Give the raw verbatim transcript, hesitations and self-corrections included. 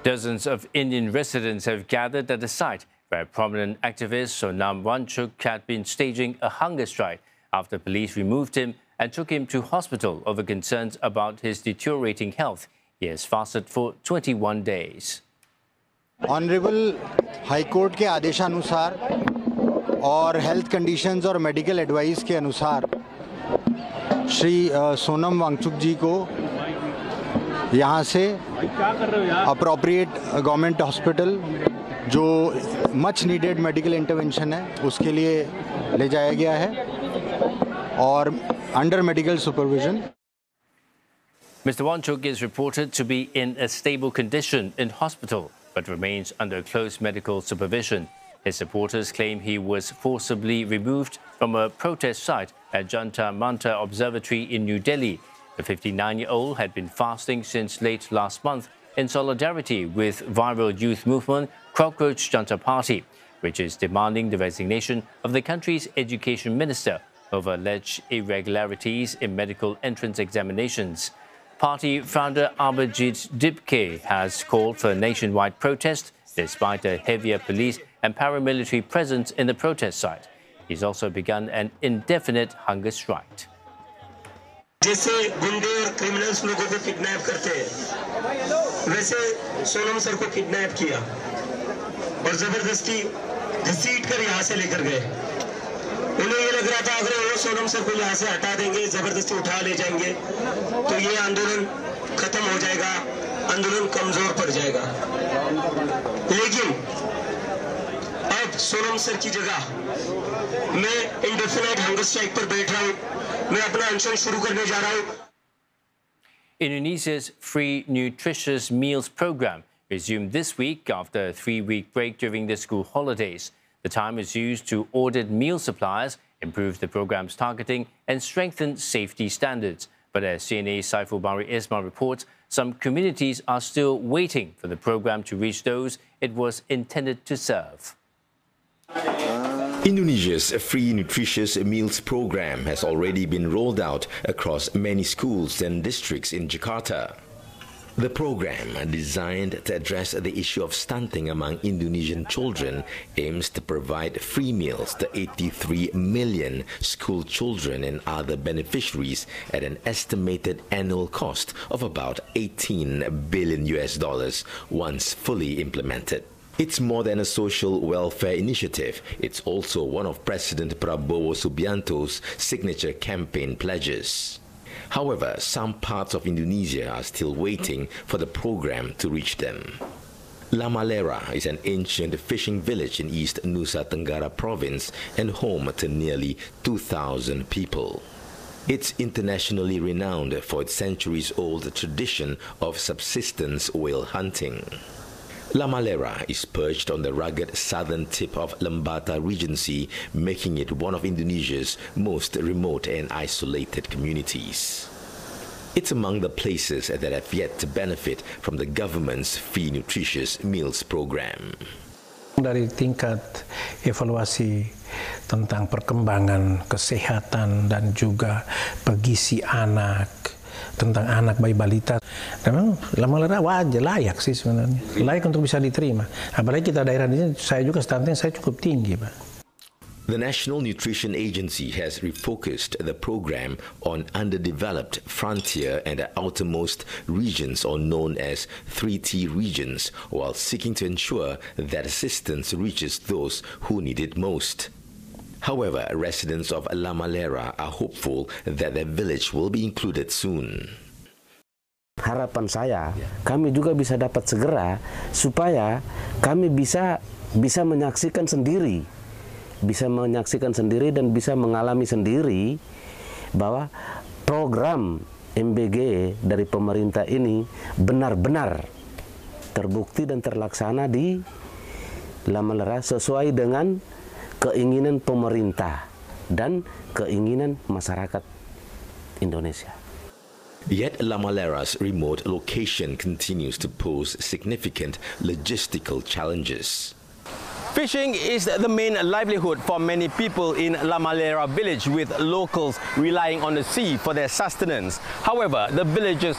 Dozens of Indian residents have gathered at the site where prominent activist Sonam Wangchuk had been staging a hunger strike after police removed him and took him to hospital over concerns about his deteriorating health. He has fasted for twenty-one days. Honourable high court के आदेशानुसार और health conditions और medical advice के अनुसार श्री सोनम वांगचुक जी को यहाँ से appropriate government hospital जो मच नीडेड मेडिकल इंटरवेंशन है उसके लिए ले जाया गया है और under medical supervision. Mister Wangchuk is reported to be in a stable condition in hospital, but remains under close medical supervision. His supporters claim he was forcibly removed from a protest site at Jantar Mantar Observatory in New Delhi. The fifty-nine-year-old had been fasting since late last month in solidarity with viral youth movement Cockroach Jantar Party, which is demanding the resignation of the country's education minister over alleged irregularities in medical entrance examinations. Party founder Abhijit Dipke has called for a nationwide protest despite a heavier police and paramilitary presence in the protest site. He's also begun an indefinite hunger strike. जैसे गुंडे और criminals लोगों को kidnap करते हैं वैसे Sonam sir को kidnap किया और जबरदस्ती घसीट कर यहाँ से लेकर गए. उन्हें ये लग रहा था अगर वो सोनम सर को यहाँ से हटा देंगे जबरदस्ती उठा ले जाएंगे तो ये आंदोलन खत्म हो जाएगा, आंदोलन कमजोर पड़ जाएगा. लेकिन अब सोनम सर की जगह मैं इंडेफिनाइट हंगर स्ट्राइक पर बैठ रहा हूँ. मैं अपना अनशन शुरू करने जा रहा हूँ. Indonesia's free nutritious meals program resumed this week after a three-week break during the school holidays. The time is used to audit meal suppliers, improve the program's targeting, and strengthen safety standards. But as C N A's Saiful Bari Ismail reports, some communities are still waiting for the program to reach those it was intended to serve. Indonesia's free nutritious meals program has already been rolled out across many schools and districts in Jakarta. The program, designed to address the issue of stunting among Indonesian children, aims to provide free meals to eighty-three million school children and other beneficiaries at an estimated annual cost of about eighteen billion U S dollars once fully implemented. It's more than a social welfare initiative. It's also one of President Prabowo Subianto's signature campaign pledges. However, some parts of Indonesia are still waiting for the program to reach them. Lamalera is an ancient fishing village in East Nusa Tenggara province and home to nearly two thousand people. It's internationally renowned for its centuries-old tradition of subsistence whale hunting. Lamalera is perched on the rugged southern tip of Lembata Regency, making it one of Indonesia's most remote and isolated communities. It's among the places that have yet to benefit from the government's free nutritious meals program. Dari tingkat evaluasi tentang perkembangan kesehatan dan juga bergizi anak, tentang anak bayi balita, memang Lamalera wajar, layak sih sebenarnya, layak untuk bisa diterima. Apalagi kita daerah ini, saya juga stunting saya cukup tinggi, Pak. The National Nutrition Agency has refocused the program on underdeveloped frontier and outermost regions, or known as three T regions, while seeking to ensure that assistance reaches those who need it most. However, residents of Lamalera are hopeful that their village will be included soon. Harapan saya, kami juga bisa dapat segera supaya kami bisa bisa menyaksikan sendiri, bisa menyaksikan sendiri dan bisa mengalami sendiri bahwa program M B G dari pemerintah ini benar-benar terbukti dan terlaksana di Lamalera sesuai dengan keinginan pemerintah dan keinginan masyarakat Indonesia. Yet Lamalera's remote location continues to pose significant logistical challenges. Fishing is the main livelihood for many people in Lamalera village, with locals relying on the sea for their sustenance. However, the villagers